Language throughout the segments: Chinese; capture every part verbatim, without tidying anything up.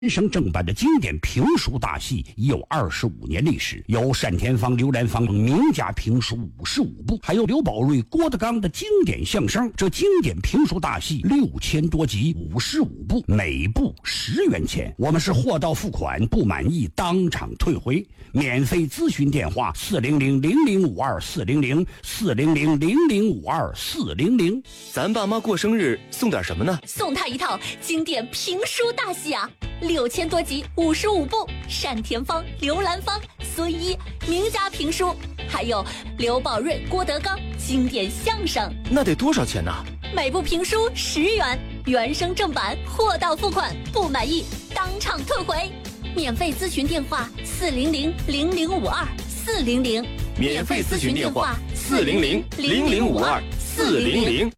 人生正版的经典评书大戏已有二十五年历史，有单田芳、刘兰芳名家评书五十五部，还有刘宝瑞、郭德纲的经典相声。这经典评书大戏六千多集，五十五部，每部十元钱。我们是货到付款，不满意当场退回。免费咨询电话：四零零零零五二四零零四零零零零五二四零零。 咱爸妈过生日送点什么呢？ 送他一套经典评书大戏啊！六千多集，五十五部，单田芳、刘兰芳、孙一名家评书，还有刘宝瑞、郭德纲经典相声。 那得多少钱呢？ 每部评书十元，原声正版，货到付款，不满意当场退回。免费咨询电话：四零零零零五二四零零。 免费咨询电话：四零零零零五二四零零。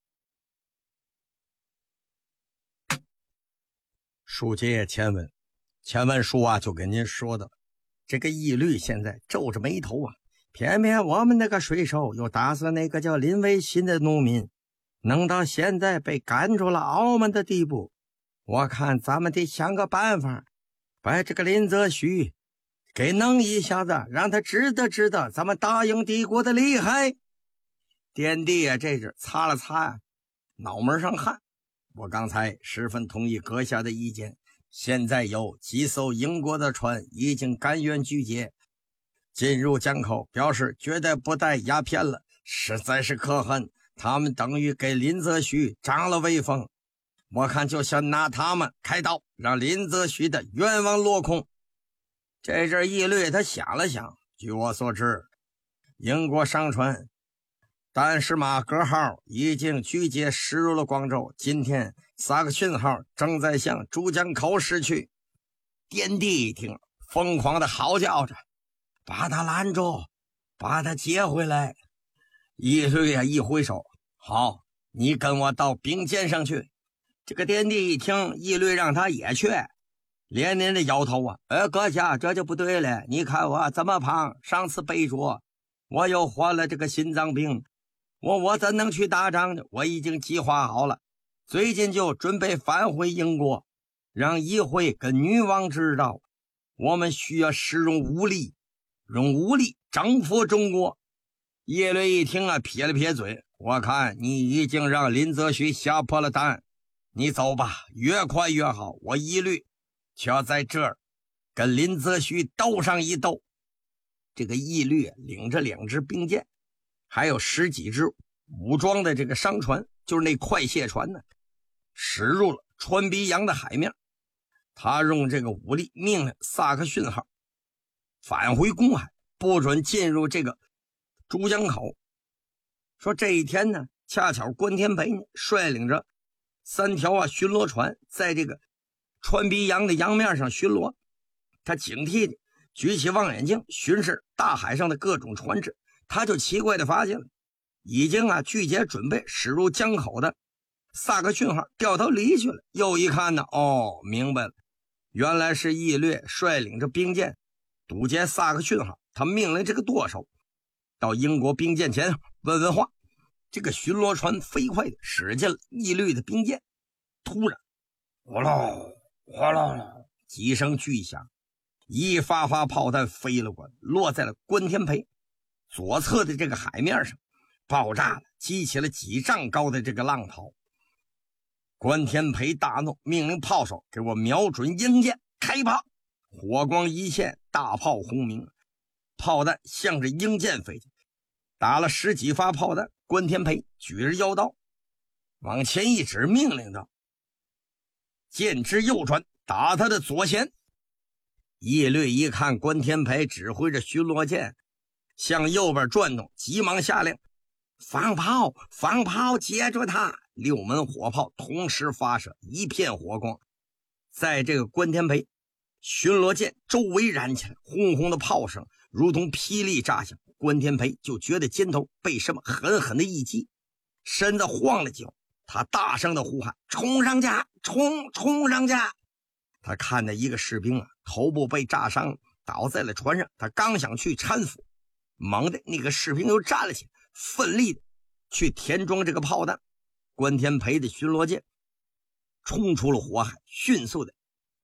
书接前文，前文书啊就跟您说的，这个义律现在皱着眉头啊，偏偏我们那个水手又打算那个叫林维新的农民能到现在被赶出了澳门的地步。我看咱们得想个办法，把这个林则徐给弄一下子，让他知道知道咱们大英帝国的厉害。典帝啊这是擦了擦脑门上汗，我刚才十分同意阁下的意见，现在有几艘英国的船已经甘愿拒接进入江口，表示绝对不带鸦片了，实在是可恨。他们等于给林则徐长了威风，我看就想拿他们开刀，让林则徐的愿望落空。这阵义律他想了想，据我所知，英国商船但是马格号已经拒接驶入了广州，今天萨克逊号正在向珠江口驶去。典帝一听，疯狂的嚎叫着，把他拦住，把他接回来。义律啊一挥手，好，你跟我到兵舰上去。这个典帝一听义律让他也去，连连的摇头啊，哎，阁下这就不对了，你看我这么胖，上次被捉我又患了这个心脏病，我我怎能去打仗呢？我已经计划好了，最近就准备返回英国，让议会跟女王知道，我们需要使用武力，用武力征服中国。叶律一听啊，撇了撇嘴，我看你已经让林则徐吓破了胆，你走吧，越快越好。我一律却要在这儿跟林则徐斗上一斗。这个义律领着两支兵舰，还有十几只武装的这个商船，就是那快卸船呢，驶入了穿鼻洋的海面。他用这个武力命令萨克逊号返回公海，不准进入这个珠江口。说这一天呢，恰巧关天培呢率领着三条啊巡逻船在这个穿鼻洋的洋面上巡逻，他警惕的举起望远镜巡视大海上的各种船只，他就奇怪的发现了，已经啊拒接准备驶入江口的萨克逊号掉头离去了。又一看呢，哦，明白了，原来是义律率领着兵舰堵截萨克逊号，他命令这个舵手到英国兵舰前问问话。这个巡逻船飞快的驶进了义律的兵舰，突然哗啦哗啦几声巨响，一发发炮弹飞了过来，落在了关天培左侧的这个海面上，爆炸了，激起了几丈高的这个浪涛。关天培大怒，命令炮手给我瞄准英舰开炮。火光一现，大炮轰鸣，炮弹向着英舰飞去，打了十几发炮弹。关天培举着腰刀往前一指，命令道：剑之右转，打他的左舷。义律一看关天培指挥着巡逻舰向右边转动，急忙下令：放炮，放炮，接住他！六门火炮同时发射，一片火光在这个关天培巡逻舰周围燃起来，轰轰的炮声如同霹雳炸响。关天培就觉得肩头被什么狠狠的一击，身子晃了几下，他大声的呼喊：冲上去，冲冲上去！他看到一个士兵啊，头部被炸伤，倒在了船上，他刚想去搀扶，猛地那个士兵又站了起来，奋力的去填装这个炮弹。关天培的巡逻舰冲出了火海，迅速的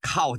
靠